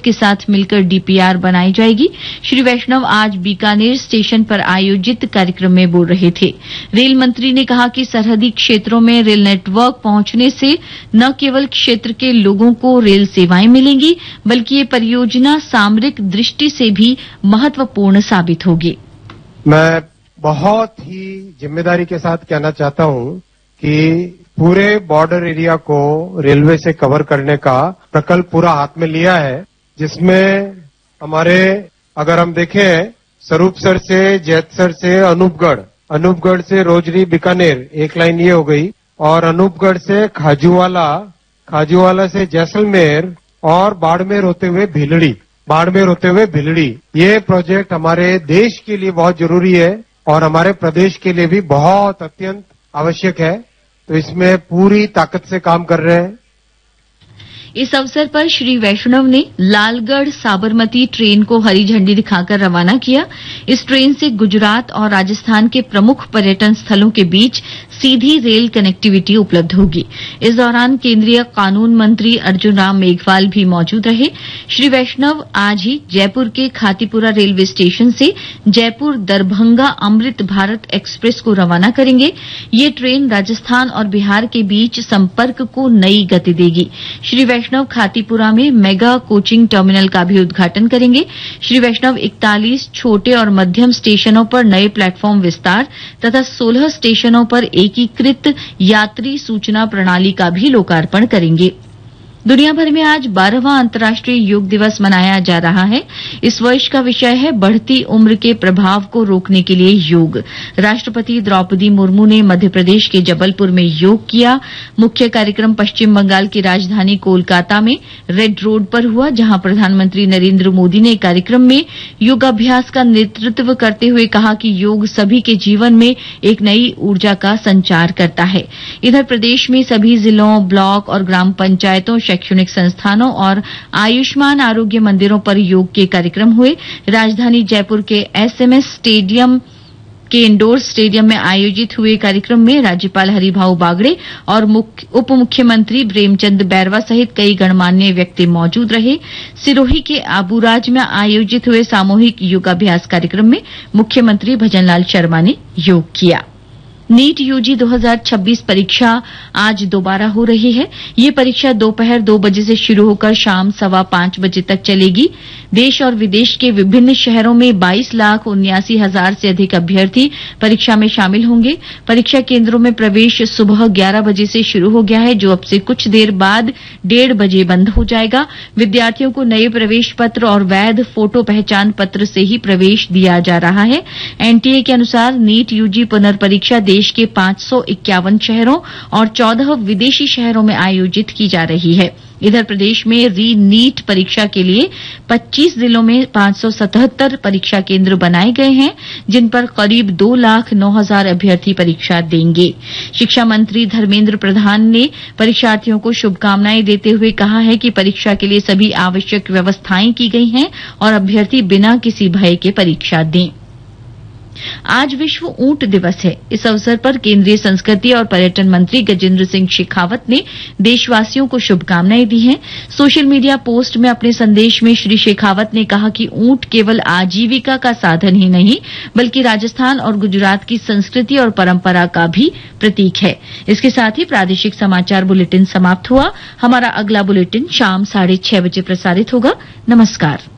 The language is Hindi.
के साथ मिलकर डीपीआर बनाई जाएगी। श्री वैष्णव आज बीकानेर स्टेशन पर आयोजित कार्यक्रम में बोल रहे थे। रेल मंत्री ने कहा कि सरहदी क्षेत्रों में रेल नेटवर्क पहुंचने से न केवल क्षेत्र के लोगों को रेल सेवाएं मिलेंगी, बल्कि ये परियोजना सामरिक दृष्टि से भी महत्वपूर्ण साबित होगी। मैं बहुत ही जिम्मेदारी के साथ कहना चाहता हूं कि पूरे बॉर्डर एरिया को रेलवे से कवर करने का प्रकल्प पूरा हाथ में लिया है, जिसमें हमारे अगर हम देखें स्वरूपसर से जैतसर से अनूपगढ़ से रोजरी बीकानेर एक लाइन ये हो गई, और अनूपगढ़ से खाजूवाला से जैसलमेर और बाड़मेर होते हुए भिलड़ी। ये प्रोजेक्ट हमारे देश के लिए बहुत जरूरी है और हमारे प्रदेश के लिए भी बहुत अत्यंत आवश्यक है, तो इसमें पूरी ताकत से काम कर रहे हैं। इस अवसर पर श्री वैष्णव ने लालगढ़ साबरमती ट्रेन को हरी झंडी दिखाकर रवाना किया। इस ट्रेन से गुजरात और राजस्थान के प्रमुख पर्यटन स्थलों के बीच सीधी रेल कनेक्टिविटी उपलब्ध होगी। इस दौरान केंद्रीय कानून मंत्री अर्जुन राम मेघवाल भी मौजूद रहे। श्री वैष्णव आज ही जयपुर के खातीपुरा रेलवे स्टेशन से जयपुर दरभंगा अमृत भारत एक्सप्रेस को रवाना करेंगे। ये ट्रेन राजस्थान और बिहार के बीच संपर्क को नई गति देगी। श्री वैष्णव खातीपुरा में मेगा कोचिंग टर्मिनल का भी उद्घाटन करेंगे। श्री वैष्णव 41 छोटे और मध्यम स्टेशनों पर नए प्लेटफॉर्म विस्तार तथा 16 स्टेशनों पर एकीकृत यात्री सूचना प्रणाली का भी लोकार्पण करेंगे। दुनिया भर में आज 12वां अंतर्राष्ट्रीय योग दिवस मनाया जा रहा है। इस वर्ष का विषय है बढ़ती उम्र के प्रभाव को रोकने के लिए योग। राष्ट्रपति द्रौपदी मुर्मू ने मध्य प्रदेश के जबलपुर में योग किया। मुख्य कार्यक्रम पश्चिम बंगाल की राजधानी कोलकाता में रेड रोड पर हुआ, जहां प्रधानमंत्री नरेंद्र मोदी ने कार्यक्रम में योगाभ्यास का नेतृत्व करते हुए कहा कि योग सभी के जीवन में एक नई ऊर्जा का संचार करता है। इधर प्रदेश में सभी जिलों, ब्लॉक और ग्राम पंचायतों, शैक्षणिक संस्थानों और आयुष्मान आरोग्य मंदिरों पर योग के कार्यक्रम हुए। राजधानी जयपुर के एसएमएस स्टेडियम के इंडोर स्टेडियम में आयोजित हुए कार्यक्रम में राज्यपाल हरिभाऊ बागड़े और उप मुख्यमंत्री प्रेमचंद बैरवा सहित कई गणमान्य व्यक्ति मौजूद रहे। सिरोही के आबूराज में आयोजित हुए सामूहिक योगाभ्यास कार्यक्रम में मुख्यमंत्री भजनलाल शर्मा ने योग किया। नीट यूजी 2026 परीक्षा आज दोबारा हो रही है। ये परीक्षा दोपहर 2 बजे से शुरू होकर शाम 5:15 बजे तक चलेगी। देश और विदेश के विभिन्न शहरों में 22,79,000 से अधिक अभ्यर्थी परीक्षा में शामिल होंगे। परीक्षा केंद्रों में प्रवेश सुबह 11 बजे से शुरू हो गया है, जो अब से कुछ देर बाद 1:30 बजे बंद हो जाएगा। विद्यार्थियों को नए प्रवेश पत्र और वैध फोटो पहचान पत्र से ही प्रवेश दिया जा रहा है। एनटीए के अनुसार नीट यूजी पुनर्परीक्षा देश के 551 शहरों और 14 विदेशी शहरों में आयोजित की जा रही है। इधर प्रदेश में री नीट परीक्षा के लिए 25 जिलों में 577 परीक्षा केंद्र बनाए गए हैं, जिन पर करीब 2,09,000 अभ्यर्थी परीक्षा देंगे। शिक्षा मंत्री धर्मेंद्र प्रधान ने परीक्षार्थियों को शुभकामनाएं देते हुए कहा है कि परीक्षा के लिए सभी आवश्यक व्यवस्थाएं की गई हैं और अभ्यर्थी बिना किसी भय के परीक्षा दें। आज विश्व ऊंट दिवस है। इस अवसर पर केंद्रीय संस्कृति और पर्यटन मंत्री गजेंद्र सिंह शेखावत ने देशवासियों को शुभकामनाएं दी हैं। सोशल मीडिया पोस्ट में अपने संदेश में श्री शेखावत ने कहा कि ऊंट केवल आजीविका का साधन ही नहीं, बल्कि राजस्थान और गुजरात की संस्कृति और परंपरा का भी प्रतीक है। इसके साथ ही प्रादेशिक समाचार बुलेटिन समाप्त हुआ। हमारा अगला बुलेटिन शाम 6:30 बजे प्रसारित होगा। नमस्कार।